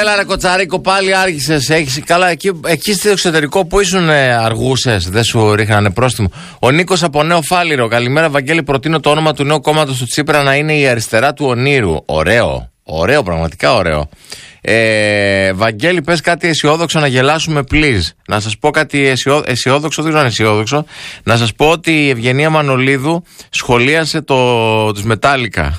Έλα ρε Κοτσαρίκο, πάλι άργησες. Καλά, εκεί στο εξωτερικό που ήσουν αργούσες, δεν σου ρίχνανε πρόστιμο. Ο Νίκος από Νέο Φάληρο. Καλημέρα, Βαγγέλη. Προτείνω το όνομα του νέου κόμματος του Τσίπρα να είναι η Αριστερά του Ονείρου. Ωραίο, πραγματικά ωραίο. Βαγγέλη, πες κάτι αισιόδοξο να γελάσουμε, please. Να σας πω κάτι αισιόδοξο, δεν ξέρω αν αισιόδοξο. Να σας πω ότι η Ευγενία Μανολίδου σχολίασε τους Μετάλλικα.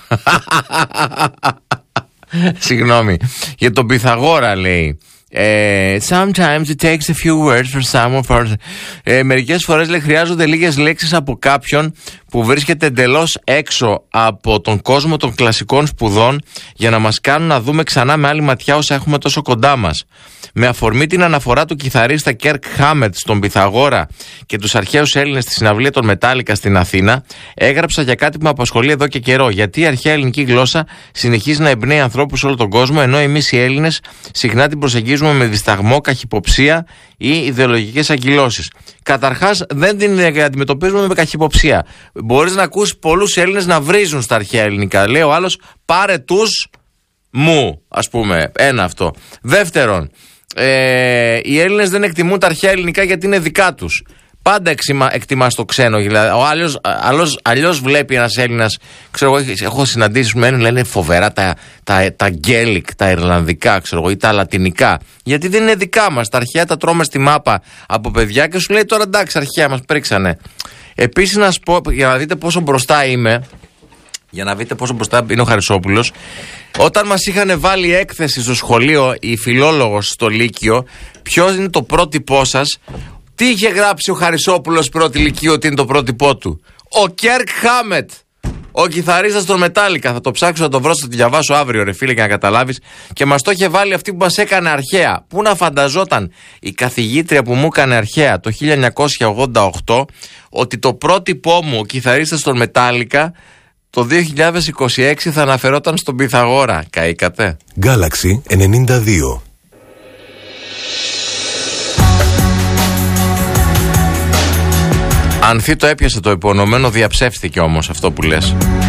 Συγγνώμη. Για τον Πυθαγόρα λέει. Sometimes it takes a few words for someone for... μερικές φορές λέει χρειάζονται λίγες λέξεις από κάποιον που βρίσκεται εντελώς έξω από τον κόσμο των κλασικών σπουδών για να μας κάνουν να δούμε ξανά με άλλη ματιά όσα έχουμε τόσο κοντά μας. Με αφορμή την αναφορά του κιθαρίστα Κέρκ Χάμετ στον Πυθαγόρα και τους αρχαίους Έλληνες στη συναυλία των Μετάλλικα στην Αθήνα, έγραψα για κάτι που με απασχολεί εδώ και καιρό. Γιατί η αρχαία ελληνική γλώσσα συνεχίζει να εμπνέει ανθρώπους σε όλο τον κόσμο, ενώ εμείς οι Έλληνες συχνά την προσεγγίζουμε με δισταγμό, καχυποψία ή ιδεολογικές αγκυλώσεις. Καταρχάς, δεν την αντιμετωπίζουμε με καχυποψία. Μπορείς να ακούσεις πολλούς Έλληνες να βρίζουν στα αρχαία ελληνικά. Λέει ο άλλος, πάρε τους μου, ας πούμε. Ένα αυτό. Δεύτερον, οι Έλληνες δεν εκτιμούν τα αρχαία ελληνικά γιατί είναι δικά τους. Πάντα εκτιμάς το ξένο. Δηλαδή, αλλιώς βλέπει ένας Έλληνας. Ξέρω εγώ, έχω συναντήσει που λένε φοβερά τα γκέλικ, τα ιρλανδικά, ξέρω εγώ, ή τα λατινικά. Γιατί δεν είναι δικά μας. Τα αρχαία τα τρώμε στη μάπα από παιδιά και σου λέει τώρα εντάξει, αρχαία μας πρίξανε. Επίσης, να σου πω, για να δείτε πόσο μπροστά είμαι. Για να δείτε πόσο μπροστά είναι ο Χαρισόπουλος. Όταν μας είχαν βάλει έκθεση στο σχολείο, η φιλόλογος στο Λύκειο, ποιο είναι το πρότυπό σας, τι είχε γράψει ο Χαρισόπουλος πρώτη Λυκείου ότι είναι το πρότυπό του? Ο Κέρκ Χάμετ, ο κιθαρίστας των Μετάλλικα. Θα το ψάξω, θα το βρω, θα το διαβάσω αύριο, ρε φίλε, για να καταλάβεις. Και μας το είχε βάλει αυτή που μας έκανε αρχαία. Πού να φανταζόταν η καθηγήτρια που μου έκανε αρχαία το 1988 ότι το πρότυπό μου, ο κιθαρίστας των Μετάλλικα, το 2026 θα αναφερόταν στον Πυθαγόρα. Καήκατε. Galaxy 92. Ανθή το έπιασε το υπονομένο, διαψεύστηκε όμως αυτό που λες.